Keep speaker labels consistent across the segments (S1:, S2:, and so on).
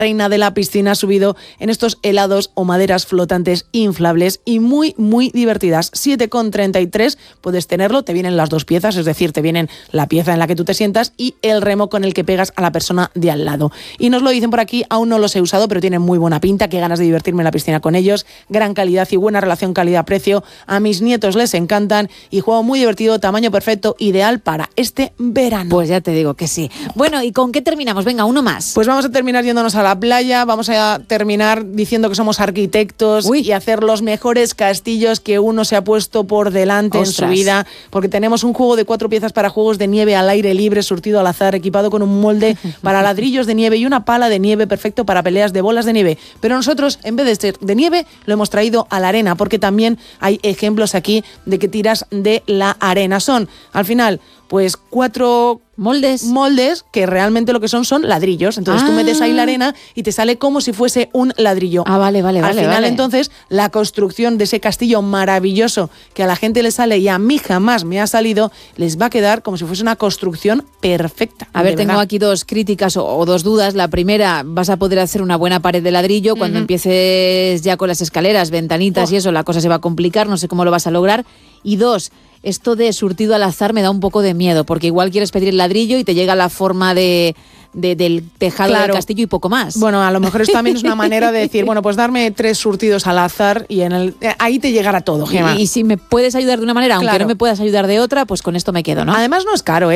S1: reina de la piscina, subido en estos helados o maderas flotantes inflables y muy, muy divertidas. 7,33 puedes tenerlo, te vienen las dos piezas, es decir, te vienen la pieza en la que tú te sientas y el remo con el que pegas a la persona de al lado. Y nos lo dicen por aquí, aún no los he usado, pero tienen muy buena pinta, qué ganas de divertirme en la piscina con ellos, gran calidad y buena relación calidad-precio, a mis nietos les encantan y juego muy divertido, tamaño perfecto, ideal para este verano.
S2: Pues ya te digo que sí. Bueno, ¿y con qué terminamos? Venga, uno más.
S1: Pues vamos a terminar yéndonos a la playa, vamos a terminar diciendo que somos arquitectos y hacer los mejores castillos que uno se ha puesto por delante en su vida, porque tenemos un juego de 4 piezas para juegos de nieve al aire libre, surtido al azar, equipado con un molde para ladrillos de nieve y una pala de nieve perfecto para peleas de bolas de nieve. Pero nosotros, en vez de ser de nieve, lo hemos traído a la arena, porque también hay ejemplos aquí de que tiras de la arena. Son, al final, pues 4 moldes que realmente lo que son ladrillos. Entonces tú metes ahí la arena y te sale como si fuese un ladrillo.
S2: Vale.
S1: Al final, entonces, la construcción de ese castillo maravilloso que a la gente le sale y a mí jamás me ha salido, les va a quedar como si fuese una construcción perfecta.
S2: A ver, tengo aquí 2 críticas o 2 dudas. La primera, vas a poder hacer una buena pared de ladrillo. Cuando empieces ya con las escaleras, ventanitas y eso, la cosa se va a complicar. No sé cómo lo vas a lograr. Y 2, esto de surtido al azar me da un poco de miedo, porque igual quieres pedir el ladrillo y te llega la forma del tejado del castillo y poco más.
S1: Bueno, a lo mejor esto también es una manera de decir, bueno, pues darme 3 surtidos al azar y ahí te llegará todo, Gemma.
S2: Y si me puedes ayudar de una manera, aunque no me puedas ayudar de otra, pues con esto me quedo, ¿no?
S1: Además no es caro,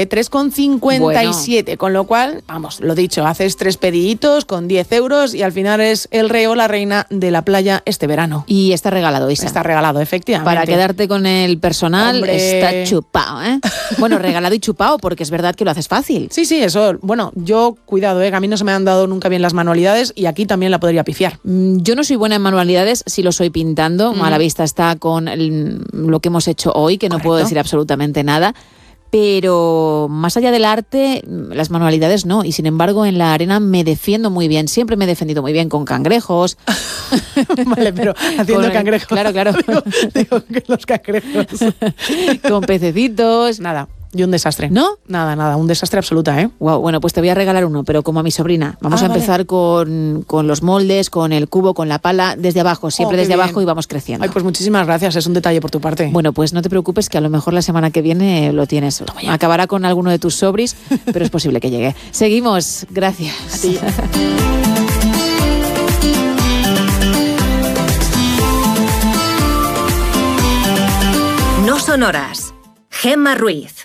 S1: 3,57, con lo cual, vamos, lo dicho, haces 3 pediditos con 10 euros y al final es el rey o la reina de la playa este verano.
S2: Y está regalado, Isa.
S1: Está regalado, efectivamente.
S2: Para quedarte con el personal, está chupado, ¿eh? Bueno, regalado y chupado, porque es verdad que lo haces fácil.
S1: Sí, eso, bueno, yo, cuidado, que a mí no se me han dado nunca bien las manualidades y aquí también la podría pifiar.
S2: Yo no soy buena en manualidades, sí lo soy pintando, a la vista está con lo que hemos hecho hoy, que no puedo decir absolutamente nada. Pero más allá del arte, las manualidades no. Y sin embargo, en la arena me defiendo muy bien. Siempre me he defendido muy bien con cangrejos.
S1: Vale, pero haciendo cangrejos.
S2: Claro.
S1: Digo que los cangrejos.
S2: Con pececitos.
S1: Nada. Y un desastre.
S2: ¿No?
S1: Nada, un desastre absoluta, ¿eh?
S2: Wow, bueno, pues te voy a regalar uno, pero como a mi sobrina. Vamos a empezar con los moldes, con el cubo, con la pala, desde abajo, siempre desde abajo y vamos creciendo.
S1: Ay, pues muchísimas gracias, es un detalle por tu parte.
S2: Bueno, pues no te preocupes que a lo mejor la semana que viene lo tienes. Acabará con alguno de tus sobris, pero es posible que llegue. Seguimos, gracias.
S1: A ti.
S3: No son horas. Gemma Ruiz.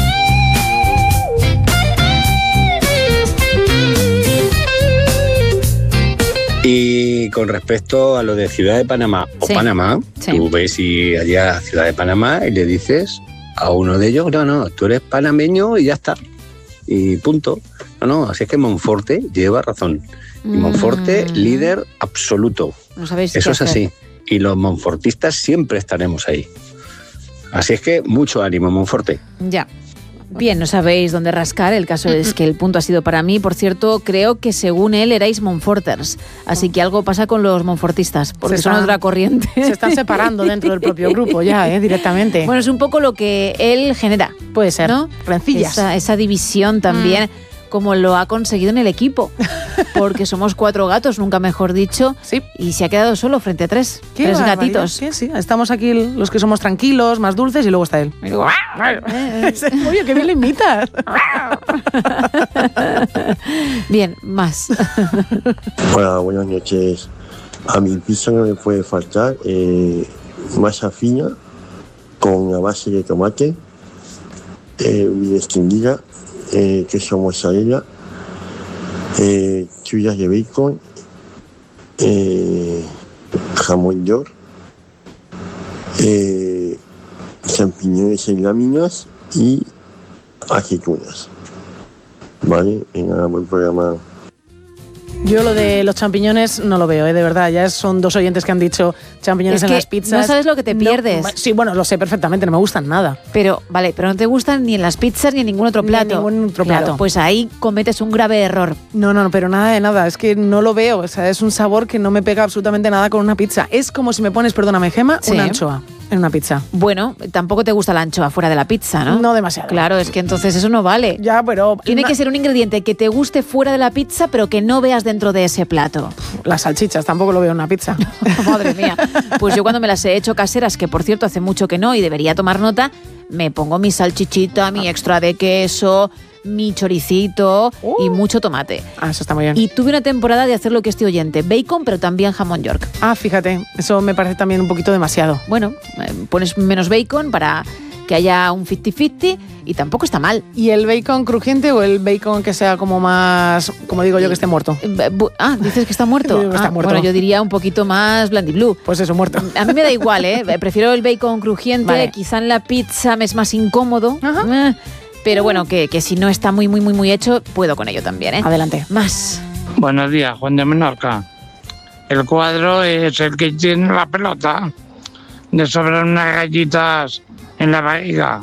S4: Y con respecto a lo de Ciudad de Panamá o Panamá, tú ves y allá a Ciudad de Panamá y le dices a uno de ellos, no, tú eres panameño y ya está. Y punto. No, así es que Monforte lleva razón. Y Monforte, líder absoluto.
S2: No sabéis
S4: Eso es
S2: hacer.
S4: así. Y los monfortistas siempre estaremos ahí. Así es que mucho ánimo, Monforte.
S2: Ya. Bien, no sabéis dónde rascar. El caso es que el punto ha sido para mí. Por cierto, creo que según él erais Monforters. Así que algo pasa con los monfortistas, porque son otra corriente.
S1: Se están separando dentro del propio grupo ya, directamente.
S2: Bueno, es un poco lo que él genera.
S1: Puede ser,
S2: ¿no?
S1: Rencillas.
S2: Esa división también, como lo ha conseguido en el equipo. Porque somos 4 gatos, nunca mejor dicho.
S1: Sí.
S2: Y se ha quedado solo frente a 3 gatitos.
S1: Sí, estamos aquí los que somos tranquilos, más dulces, y luego está él. Oye, qué bien le imitas.
S2: Bien, más.
S5: Hola, buenas noches. A mi pizza no me puede faltar masa fina con la base de tomate, mi extendida, queso mozzarella, tiras de bacon, jamón york, champiñones en láminas y aceitunas. Vale, venga, buen programa.
S1: Yo lo de los champiñones no lo veo, de verdad. Ya son 2 oyentes que han dicho champiñones en las pizzas.
S2: No sabes lo que te pierdes.
S1: No, sí, bueno, lo sé perfectamente, no me gustan nada.
S2: Pero no te gustan ni en las pizzas ni en ningún otro plato.
S1: Plato.
S2: Pues ahí cometes un grave error.
S1: No, pero nada de nada. Es que no lo veo. O sea, es un sabor que no me pega absolutamente nada con una pizza. Es como si me pones, perdóname, Gemma, una anchoa. en una pizza.
S2: Bueno, tampoco te gusta la anchoa fuera de la pizza, ¿no?
S1: No demasiado.
S2: Claro, es que entonces eso no vale.
S1: Ya, pero...
S2: Tiene que ser un ingrediente que te guste fuera de la pizza, pero que no veas dentro de ese plato.
S1: Las salchichas, tampoco lo veo en una pizza.
S2: Madre mía. Pues yo cuando me las he hecho caseras, que por cierto hace mucho que no y debería tomar nota, me pongo mi salchichita, mi extra de queso, mi choricito y mucho tomate.
S1: Eso está muy bien.
S2: Y tuve una temporada de hacer lo que este oyente, bacon, pero también jamón york.
S1: Fíjate, eso me parece también un poquito demasiado.
S2: Bueno, pones menos bacon para que haya un 50-50 y tampoco está mal.
S1: ¿Y el bacon crujiente o el bacon que sea como más, como digo yo, que esté muerto?
S2: ¿Dices que está muerto?
S1: Digo que está muerto.
S2: Bueno, yo diría un poquito más blandiblue.
S1: Pues eso, muerto.
S2: A mí me da igual, prefiero el bacon crujiente,
S1: vale.
S2: Quizá en la pizza me es más incómodo. Pero bueno, que si no está muy hecho, puedo con ello también,
S1: Adelante.
S2: Más.
S6: Buenos días, Juan de Menorca. El cuadro es el que tiene la pelota. De sobran unas gallitas en la barriga.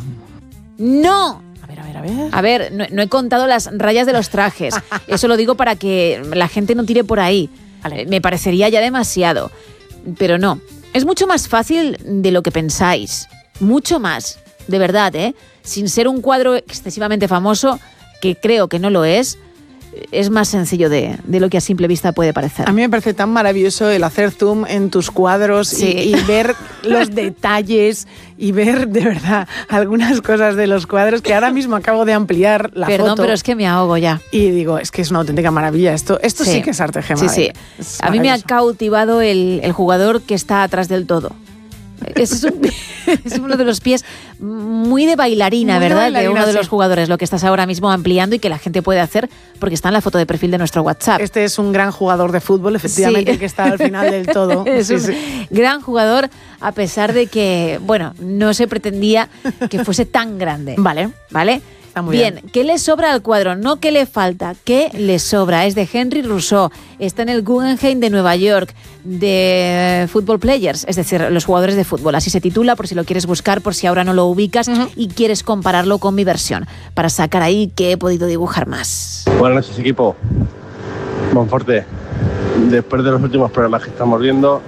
S2: ¡No!
S1: A ver.
S2: A ver, no he contado las rayas de los trajes. Eso lo digo para que la gente no tire por ahí. Vale. Me parecería ya demasiado. Pero no. Es mucho más fácil de lo que pensáis. Mucho más. De verdad, sin ser un cuadro excesivamente famoso, que creo que no lo es más sencillo de lo que a simple vista puede parecer.
S1: A mí me parece tan maravilloso el hacer zoom en tus cuadros y ver los detalles y ver de verdad algunas cosas de los cuadros que ahora mismo acabo de ampliar la foto.
S2: Perdón, pero es que me ahogo ya.
S1: Y digo, es que es una auténtica maravilla. Esto sí que es arte, Gemma.
S2: Sí. A mí me ha cautivado el jugador que está atrás del todo. Es uno de los pies muy de bailarina,
S1: muy
S2: ¿verdad?
S1: De bailarina,
S2: de uno de los
S1: sí.
S2: jugadores, lo que estás ahora mismo ampliando y que la gente puede hacer porque está en la foto de perfil de nuestro WhatsApp.
S1: Este es un gran jugador de fútbol, efectivamente, que está al final del todo.
S2: Es un gran jugador, a pesar de que, bueno, no se pretendía que fuese tan grande.
S1: Vale. Está muy bien.
S2: ¿Qué le sobra al cuadro? No qué le falta, ¿qué le sobra? Es de Henry Rousseau, está en el Guggenheim de Nueva York, de Football Players, es decir, los jugadores de fútbol. Así se titula, por si lo quieres buscar, por si ahora no lo ubicas y quieres compararlo con mi versión, para sacar ahí qué he podido dibujar más.
S5: Buenas noches, equipo. Monforte, después de los últimos programas que estamos viendo,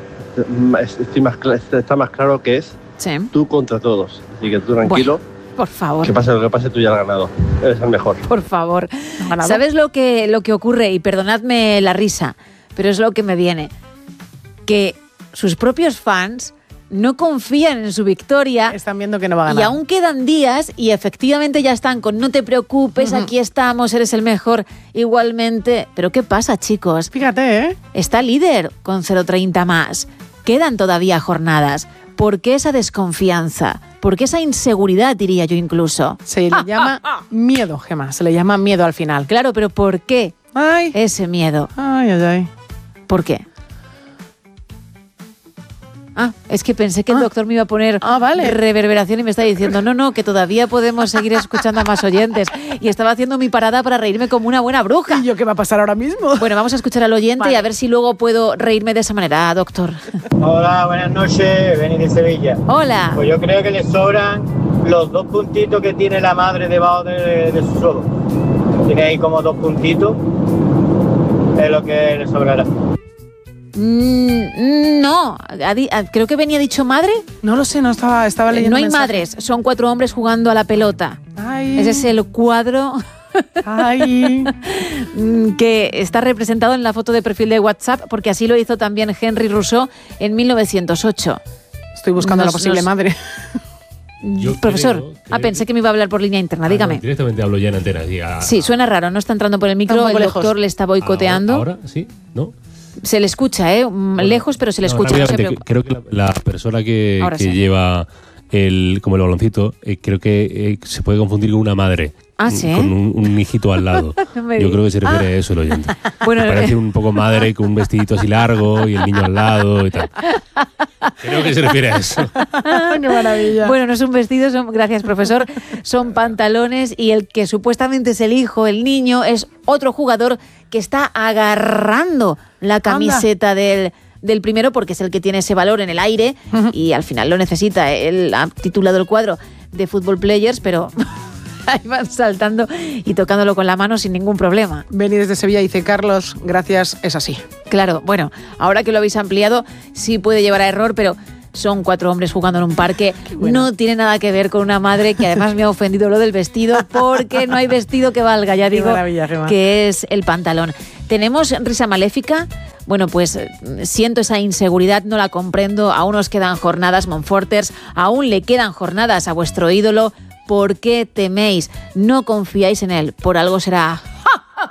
S5: está más claro que es tú contra todos. Así que tú tranquilo.
S2: Bueno. Por favor.
S5: Que pase lo que pase, tú ya has ganado. Eres el mejor.
S2: Por favor. ¿Sabes lo que ocurre? Y perdonadme la risa, pero es lo que me viene. Que sus propios fans no confían en su victoria.
S1: Están viendo que no va a ganar.
S2: Y aún quedan días y efectivamente ya están con no te preocupes, aquí estamos, eres el mejor igualmente. Pero ¿qué pasa, chicos?
S1: Fíjate,
S2: Está líder con 0,30 más. Quedan todavía jornadas. ¿Por qué esa desconfianza? ¿Por qué esa inseguridad, diría yo incluso?
S1: Se le llama miedo, Gemma. Se le llama miedo al final.
S2: Claro, pero ¿por qué ese miedo?
S1: Ay.
S2: ¿Por qué? Es que pensé que el doctor me iba a poner reverberación y me está diciendo, no, que todavía podemos seguir escuchando a más oyentes. Y estaba haciendo mi parada para reírme como una buena bruja.
S1: ¿Y yo qué va a pasar ahora mismo?
S2: Bueno, vamos a escuchar al oyente y a ver si luego puedo reírme de esa manera, doctor.
S7: Hola, buenas noches, Beni de Sevilla.
S2: Hola.
S7: Pues yo creo que le sobran los 2 puntitos que tiene la madre debajo de su sodo. Tiene ahí como 2 puntitos, es lo que le sobrará.
S2: No, creo que venía dicho madre.
S1: No lo sé, no estaba leyendo.
S2: No hay
S1: mensaje.
S2: madres, son 4 hombres jugando a la pelota. Ese es el cuadro que está representado en la foto de perfil de WhatsApp, porque así lo hizo también Henry Rousseau en 1908.
S1: Estoy buscando la posible madre.
S2: Profesor, pensé que me iba a hablar por línea interna, dígame.
S8: No, directamente hablo ya en antena.
S2: Sí, suena raro, no está entrando por el micro, el doctor le está boicoteando.
S8: ¿Ahora? ¿Sí? ¿No?
S2: Se le escucha, lejos, pero se le escucha.
S8: Creo que la persona que lleva como el baloncito, creo que se puede confundir con una madre.
S2: ¿Sí?
S8: Con un hijito al lado. Yo creo que se refiere a eso el oyente.
S2: Bueno,
S8: parece un poco madre con un vestidito así largo y el niño al lado y tal. Creo que se refiere a eso.
S1: ¡Qué maravilla!
S2: Bueno, no es un vestido, gracias profesor, son pantalones y el que supuestamente es el hijo, el niño, es otro jugador que está agarrando la camiseta del primero porque es el que tiene ese valor en el aire y al final lo necesita. Él ha titulado el cuadro de Football Players, pero ahí van saltando y tocándolo con la mano sin ningún problema.
S1: Beni desde Sevilla dice, Carlos, gracias, es así.
S2: Claro, bueno, ahora que lo habéis ampliado sí puede llevar a error, pero son 4 hombres jugando en un parque. No tiene nada que ver con una madre, que además me ha ofendido lo del vestido, porque no hay vestido que valga, ya digo, que es el pantalón. ¿Tenemos risa maléfica? Bueno, pues siento esa inseguridad, no la comprendo. Aún os quedan jornadas, Monforters, aún le quedan jornadas a vuestro ídolo. ¿Por qué teméis? No confiáis en él, por algo será.